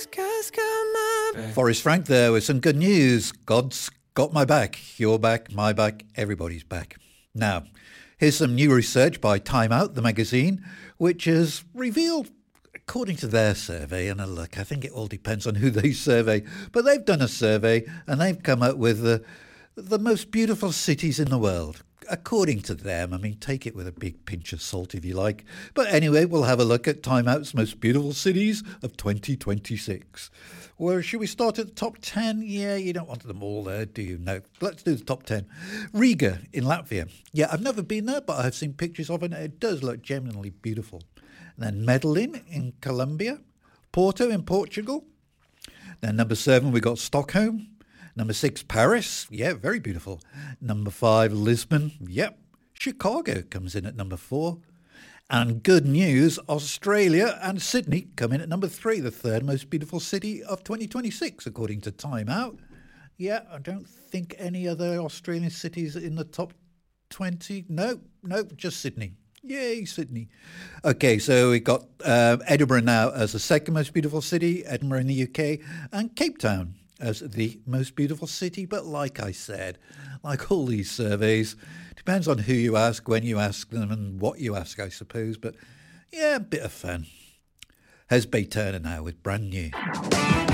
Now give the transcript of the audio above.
Forrest Frank there with some good news. God's got my back. Your back, my back, everybody's back. Now, here's some new research by Time Out, the magazine, which has revealed, according to their survey, and look, I think it all depends on who they survey, but they've done a survey and they've come up with the most beautiful cities in the world. According to them, I mean, take it with a big pinch of salt if you like. But anyway, we'll have a look at Time Out's most beautiful cities of 2026. Well, should we start at the top 10? Yeah, you don't want them all there, do you? No. Let's do the top 10. Riga in Latvia. Yeah, I've never been there, but I've seen pictures of it. It does look genuinely beautiful. And then Medellin in Colombia. Porto in Portugal. Then number 7, we got Stockholm. Number 6, Paris. Yeah, very beautiful. Number 5, Lisbon. Yep. Chicago comes in at number 4. And good news, Australia and Sydney come in at number 3, the third most beautiful city of 2026, according to Time Out. Yeah, I don't think any other Australian cities in the top 20. No, just Sydney. Yay, Sydney. Okay, so we got Edinburgh now as the second most beautiful city, Edinburgh in the UK, and Cape Town as the most beautiful city. But like I said, like all these surveys, depends on who you ask, when you ask them, and what you ask, I suppose. But yeah, a bit of fun. Here's Bay Turner now with Brand New.